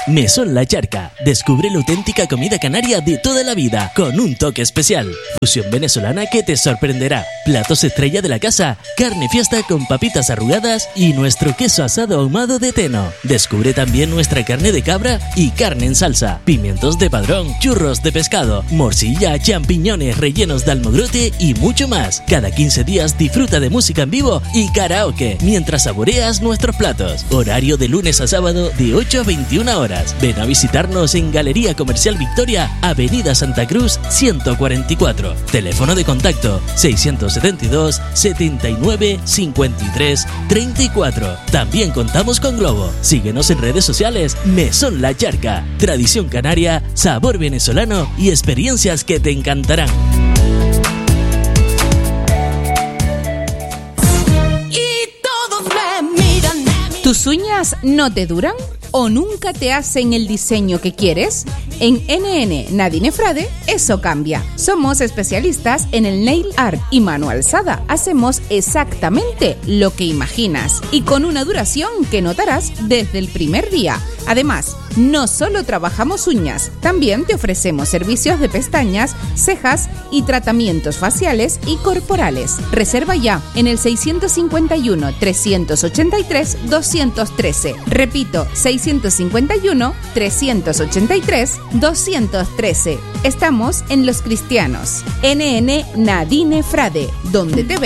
Mesón La Charca. Descubre la auténtica comida canaria de toda la vida, con un toque especial. Fusión venezolana que te sorprenderá. Platos estrella de la casa, carne fiesta con papitas arrugadas y nuestro queso asado ahumado de Teno. Descubre también nuestra carne de cabra y carne en salsa, pimientos de padrón, churros de pescado, morcilla, champiñones rellenos de almogrote y mucho más. Cada 15 días disfruta de música en vivo y karaoke mientras saboreas nuestros platos. Horario de lunes a sábado de 8 a 21 horas. Ven a visitarnos en Galería Comercial Victoria, Avenida Santa Cruz 144. Teléfono de contacto 672 79 53 34. También contamos con Globo. Síguenos en redes sociales. Mesón La Charca. Tradición canaria, sabor venezolano y experiencias que te encantarán. ¿Tus uñas no te duran o nunca te hacen el diseño que quieres? En NN Nadine Frade eso cambia. Somos especialistas en el nail art y Manu Alzada hacemos exactamente lo que imaginas y con una duración que notarás desde el primer día. Además, no solo trabajamos uñas, también te ofrecemos servicios de pestañas, cejas y tratamientos faciales y corporales. Reserva ya en el 651 383 213. Repito, 651 383 213. Estamos en Los Cristianos. NN Nadine Frade, donde te